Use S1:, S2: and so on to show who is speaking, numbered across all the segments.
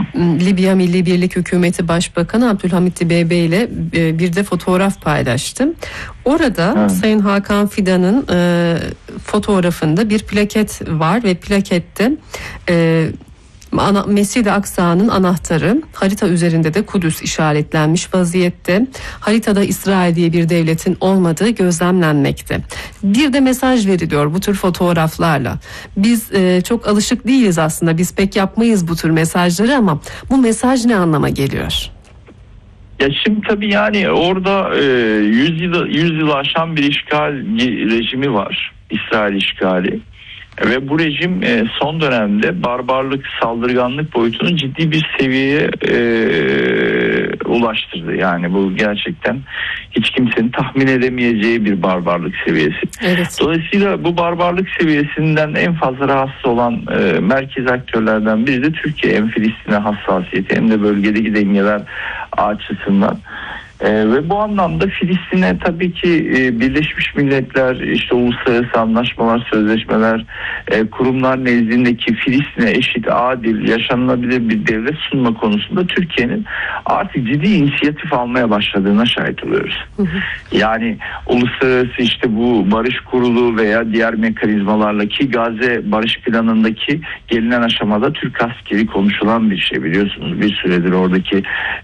S1: Libya Milli Birlik Hükümeti Başbakanı Abdülhamit Dibeibe ile bir de fotoğraf paylaştım. Orada Sayın Hakan Fidan'ın fotoğrafında bir plaket var ve plakette Mescid-i Aksa'nın anahtarı, harita üzerinde de Kudüs işaretlenmiş vaziyette. Haritada İsrail diye bir devletin olmadığı gözlemlenmekte. Bir de mesaj veriliyor bu tür fotoğraflarla. Biz çok alışık değiliz aslında, biz pek yapmayız bu tür mesajları, ama bu mesaj ne anlama geliyor?
S2: Ya şimdi tabii yani orada 100 yılı aşan bir işgal rejimi var, İsrail işgali. Ve bu rejim son dönemde barbarlık, saldırganlık boyutunu ciddi bir seviyeye ulaştırdı. Yani bu gerçekten hiç kimsenin tahmin edemeyeceği bir barbarlık seviyesi.
S1: Evet.
S2: Dolayısıyla bu barbarlık seviyesinden en fazla rahatsız olan merkez aktörlerden biri de Türkiye. Hem Filistin'e hassasiyeti hem de bölgedeki dengeler açısından. Ve bu anlamda Filistin'e tabii ki Birleşmiş Milletler, işte uluslararası anlaşmalar, sözleşmeler, kurumlar nezdindeki Filistin'e eşit, adil, yaşanılabilir bir devlet sunma konusunda Türkiye'nin artık ciddi inisiyatif almaya başladığına şahit oluyoruz. Yani uluslararası işte bu barış kurulu veya diğer mekanizmalarla, ki Gazze barış planındaki gelinen aşamada Türk askeri konuşulan bir şey, biliyorsunuz. Bir süredir oradaki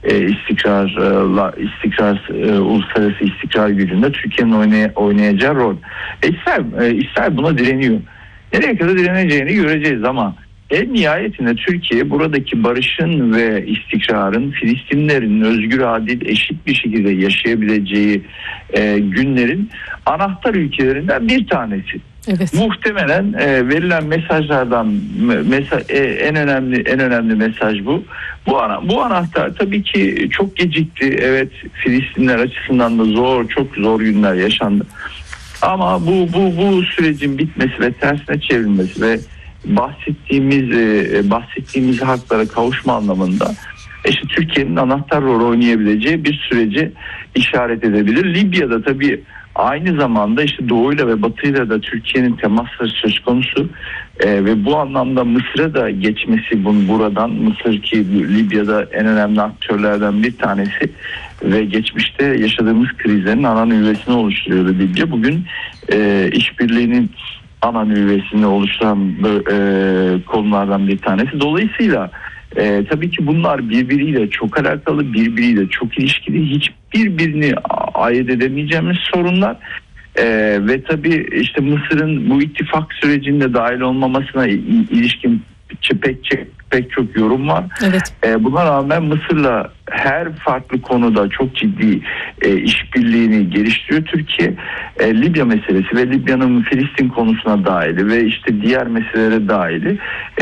S2: uluslararası istikrar gücünde Türkiye'nin oynayacağı rol. İsrail buna direniyor. Nereye kadar direneceğini göreceğiz, ama en nihayetinde Türkiye buradaki barışın ve istikrarın, Filistinlerin özgür, adil, eşit bir şekilde yaşayabileceği günlerin anahtar ülkelerinden bir tanesi.
S1: Evet.
S2: Muhtemelen verilen mesajlardan en önemli mesaj bu. Bu anahtar tabii ki çok gecikti. Evet, Filistinler açısından da çok zor günler yaşandı. Ama bu sürecin bitmesi ve tersine çevrilmesi ve bahsettiğimiz haklara kavuşma anlamında işte Türkiye'nin anahtar rol oynayabileceği bir sürece işaret edebilir. Libya'da tabii aynı zamanda işte Doğu'yla ve Batı'yla da Türkiye'nin temasları söz konusu ve bu anlamda Mısır'a da geçmesi buradan. Mısır ki Libya'da en önemli aktörlerden bir tanesi ve geçmişte yaşadığımız krizlerin ana nüvesini oluşturuyordu Libya. Bugün işbirliğinin ana nüvesini oluşturan konulardan bir tanesi. Dolayısıyla tabii ki bunlar birbiriyle çok alakalı, birbiriyle çok ilişkili, hiçbirbirini ayırt edemeyeceğimiz sorunlar. Ve tabii işte Mısır'ın bu ittifak sürecinde dahil olmamasına ilişkin pek çok yorum var.
S1: Evet.
S2: Buna rağmen Mısır'la her farklı konuda çok ciddi işbirliğini geliştiriyor Türkiye. Libya meselesi ve Libya'nın Filistin konusuna dahili ve işte diğer meselelere dahili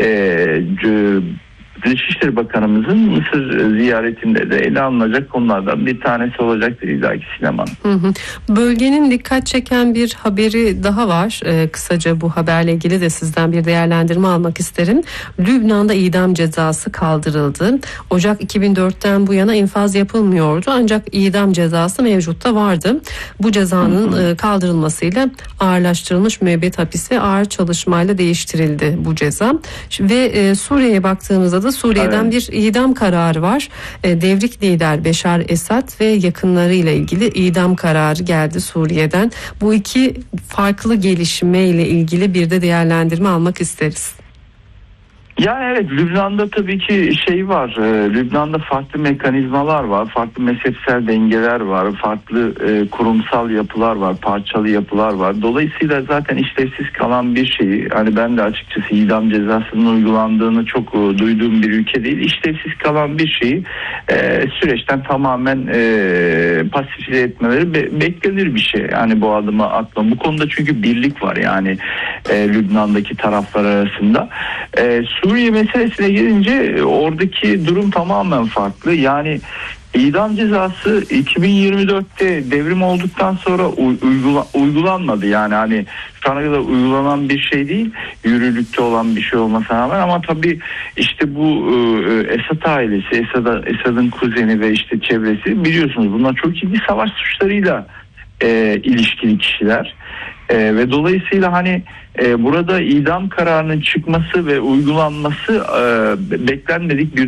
S2: Dışişleri Bakanımızın Mısır ziyaretinde de ele alınacak konulardan bir tanesi olacaktır illaki sinemanın.
S1: Bölgenin dikkat çeken bir haberi daha var. Kısaca bu haberle ilgili de sizden bir değerlendirme almak isterim. Lübnan'da idam cezası kaldırıldı. Ocak 2004'ten bu yana infaz yapılmıyordu, ancak idam cezası mevcutta vardı. Bu cezanın kaldırılmasıyla ağırlaştırılmış müebbet hapis ve ağır çalışmayla değiştirildi bu ceza. Ve Suriye'ye baktığımızda da Suriye'den bir idam kararı var. Devrik lider Beşar Esad ve yakınlarıyla ilgili idam kararı geldi Suriye'den. Bu iki farklı gelişmeyle ilgili bir de değerlendirme almak isteriz.
S2: Yani evet, Lübnan'da tabii ki var. Lübnan'da farklı mekanizmalar var, farklı mezhepsel dengeler var, farklı kurumsal yapılar var, parçalı yapılar var. Dolayısıyla zaten işlevsiz kalan bir şeyi, hani ben de açıkçası idam cezasının uygulandığını çok duyduğum bir ülke değil, işlevsiz kalan bir şeyi süreçten tamamen pasifize etmeleri beklenir bir şey. Yani bu adımı atma. Bu konuda çünkü birlik var yani Lübnan'daki taraflar arasında. Suriye meselesine gelince oradaki durum tamamen farklı. Yani idam cezası 2024'te devrim olduktan sonra uygulanmadı. Yani hani şu ana kadar uygulanan bir şey değil, yürürlükte olan bir şey olmasına rağmen, ama tabii işte bu Esad ailesi, Esad'ın kuzeni ve işte çevresi, biliyorsunuz bunlar çok ciddi savaş suçlarıyla ilişkili kişiler. Ve dolayısıyla hani burada idam kararının çıkması ve uygulanması beklenmedik bir